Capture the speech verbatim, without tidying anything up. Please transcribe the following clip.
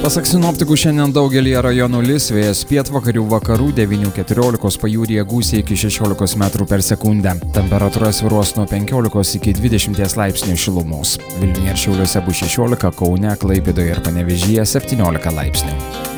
Pasak sinoptikų, šiandien daugelį rajonų lis, vėjas pietvakarių vakarų devynių keturiolikos, pajūryje gūsiai iki šešiolikos metrų per sekundę. Temperatūra svyruos nuo penkiolikos iki dvidešimties laipsnių šilumos. Vilniuje ir Šiauliuose bus šešiolika, Kaune, Klaipėdoje ir Panevėžyje septyniolika laipsnių.